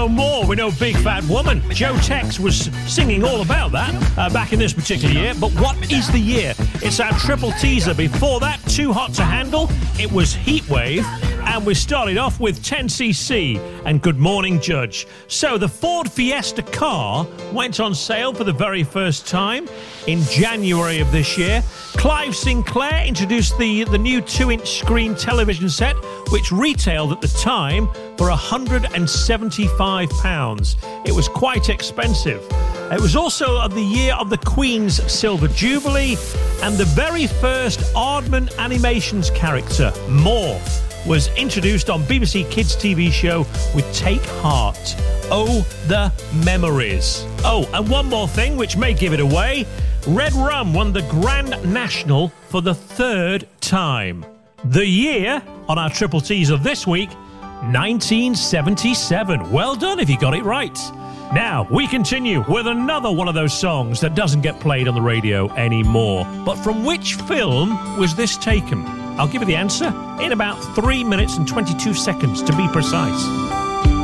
More with No Big Fat Woman. Joe Tex was singing all about that back in this particular year. But what is the year? It's our triple teaser. Before that, Too Hot to Handle. It was Heatwave. And we started off with 10cc and Good Morning Judge. So the Ford Fiesta car went on sale for the very first time in January of this year. Clive Sinclair introduced the new 2-inch screen television set, which retailed at the time for £175. It was quite expensive. It was also the year of the Queen's Silver Jubilee, and the very first Aardman Animations character, Morph, was introduced on BBC Kids TV show with Take Heart. Oh, the memories. Oh, and one more thing which may give it away. Red Rum won the Grand National for the third time. The year, on our triple teaser this week, 1977. Well done if you got it right. Now, we continue with another one of those songs that doesn't get played on the radio anymore. But from which film was this taken? I'll give you the answer in about 3 minutes and 22 seconds, to be precise.